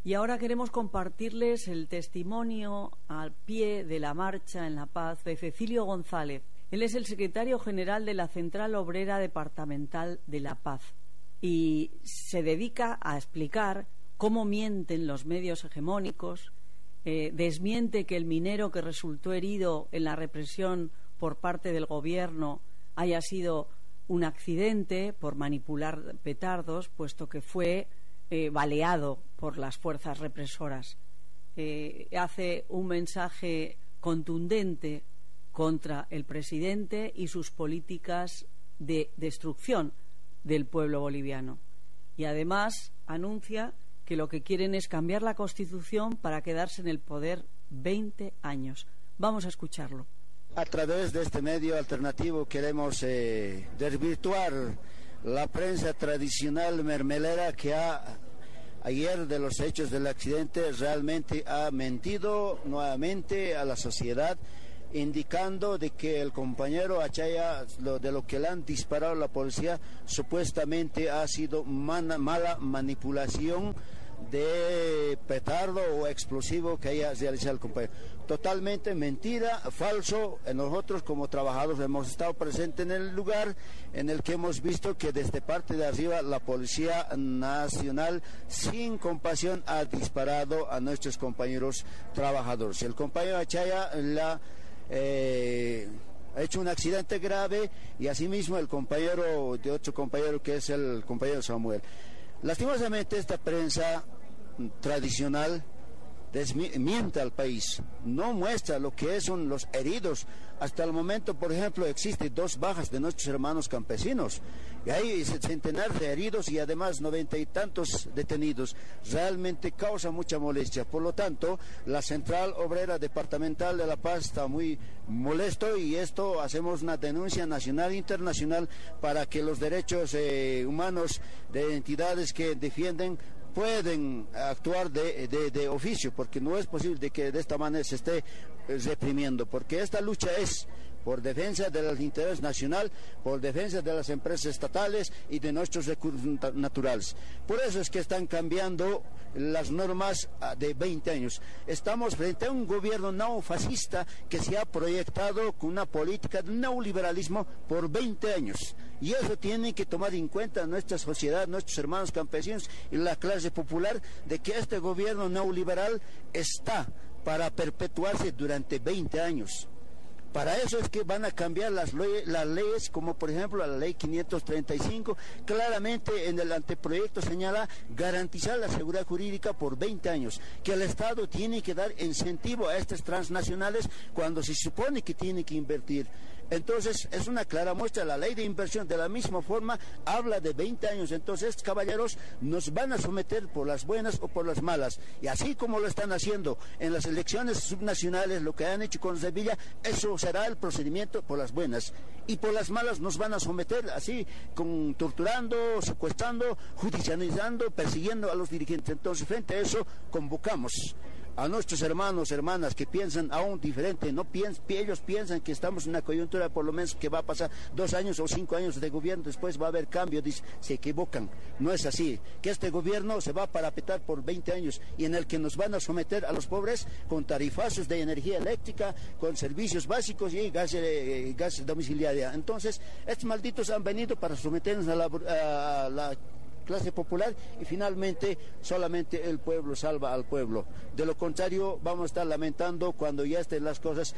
Y ahora queremos compartirles el testimonio al pie de la marcha en La Paz de Cecilio González. Él es el secretario general de la Central Obrera Departamental de La Paz y se dedica a explicar cómo mienten los medios hegemónicos, desmiente que el minero que resultó herido en la represión por parte del gobierno haya sido un accidente por manipular petardos, puesto que fue baleado por las fuerzas represoras. Hace un mensaje contundente contra el presidente y sus políticas de destrucción del pueblo boliviano. Y además anuncia que lo que quieren es cambiar la Constitución para quedarse en el poder 20 años. Vamos a escucharlo. A través de este medio alternativo queremos desvirtuar la prensa tradicional mermelera que ayer de los hechos del accidente realmente ha mentido nuevamente a la sociedad, indicando de que el compañero Achaya, de lo que le han disparado la policía, supuestamente ha sido mala manipulación de petardo o explosivo que haya realizado el compañero. Totalmente mentira, falso. Nosotros como trabajadores hemos estado presentes en el lugar en el que hemos visto que desde parte de arriba la Policía Nacional sin compasión ha disparado a nuestros compañeros trabajadores. El compañero Achaya ha hecho un accidente grave y asimismo el compañero de otro compañero que es el compañero Samuel. Lastimosamente esta prensa tradicional miente al país, no muestra lo que son los heridos. Hasta el momento, por ejemplo, existen 2 bajas de nuestros hermanos campesinos y hay centenares de heridos y además 90 y tantos detenidos. Realmente causa mucha molestia. Por lo tanto, la Central Obrera Departamental de La Paz está muy molesto y esto hacemos una denuncia nacional e internacional para que los derechos humanos de entidades que defienden pueden actuar de oficio, porque no es posible de que de esta manera se esté reprimiendo, porque esta lucha es por defensa del interés nacional, por defensa de las empresas estatales y de nuestros recursos naturales. Por eso es que están cambiando las normas de 20 años. Estamos frente a un gobierno neofascista que se ha proyectado con una política de neoliberalismo por 20 años. Y eso tiene que tomar en cuenta nuestra sociedad, nuestros hermanos campesinos y la clase popular, de que este gobierno neoliberal está para perpetuarse durante 20 años. Para eso es que van a cambiar las leyes, como por ejemplo la ley 535, claramente en el anteproyecto señala garantizar la seguridad jurídica por 20 años, que el Estado tiene que dar incentivo a estas transnacionales cuando se supone que tiene que invertir. Entonces es una clara muestra, la ley de inversión de la misma forma habla de 20 años, entonces caballeros nos van a someter por las buenas o por las malas, y así como lo están haciendo en las elecciones subnacionales, lo que han hecho con Sevilla, eso será el procedimiento por las buenas, y por las malas nos van a someter así, torturando, secuestrando, judicializando, persiguiendo a los dirigentes. Entonces frente a eso convocamos a nuestros hermanos, hermanas que piensan aún diferente, ellos piensan que estamos en una coyuntura por lo menos que va a pasar 2 años o 5 años de gobierno, después va a haber cambio, se equivocan, no es así, que este gobierno se va a parapetar por 20 años y en el que nos van a someter a los pobres con tarifazos de energía eléctrica, con servicios básicos y gas domiciliaria. Entonces, estos malditos han venido para someternos a la clase popular y finalmente solamente el pueblo salva al pueblo. De lo contrario vamos a estar lamentando cuando ya estén las cosas,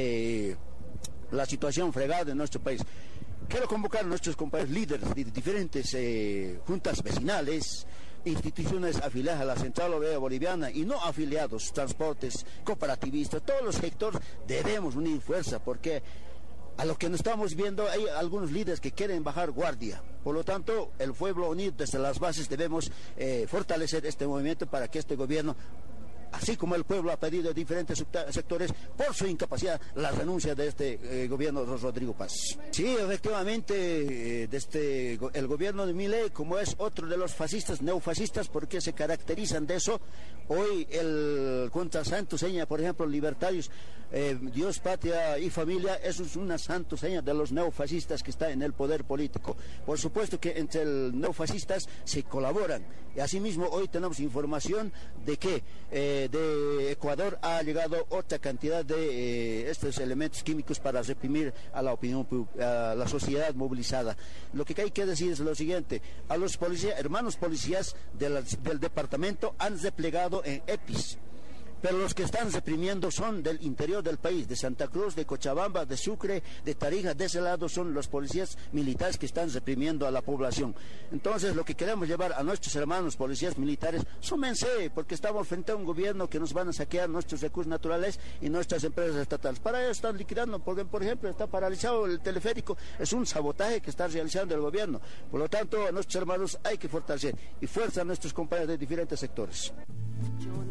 la situación fregada en nuestro país. Quiero convocar a nuestros compañeros líderes de diferentes juntas vecinales, instituciones afiliadas a la Central Obrera Boliviana y no afiliados, transportes, cooperativistas, todos los sectores debemos unir fuerza, porque a lo que nos estamos viendo hay algunos líderes que quieren bajar guardia. Por lo tanto, el pueblo unido desde las bases debemos fortalecer este movimiento para que este gobierno así como el pueblo ha pedido de diferentes sectores por su incapacidad la renuncia de este gobierno de Rodrigo Paz. Sí, efectivamente, el gobierno de Milei, como es otro de los fascistas, neofascistas, porque se caracterizan de eso, hoy el contra santo seña, por ejemplo, libertarios, Dios, patria y familia, eso es una santo seña de los neofascistas que está en el poder político. Por supuesto que entre los neofascistas se colaboran, y asimismo hoy tenemos información de que de Ecuador ha llegado otra cantidad de estos elementos químicos para reprimir a la opinión, a la sociedad movilizada. Lo que hay que decir es lo siguiente: a los policías, hermanos policías del departamento han replegado en EPIs, pero los que están reprimiendo son del interior del país, de Santa Cruz, de Cochabamba, de Sucre, de Tarija. De ese lado son los policías militares que están reprimiendo a la población. Entonces, lo que queremos llevar a nuestros hermanos policías militares: súmense, porque estamos frente a un gobierno que nos van a saquear nuestros recursos naturales y nuestras empresas estatales. Para ello están liquidando, porque, por ejemplo, está paralizado el teleférico, es un sabotaje que está realizando el gobierno. Por lo tanto, a nuestros hermanos hay que fortalecer, y fuerza a nuestros compañeros de diferentes sectores.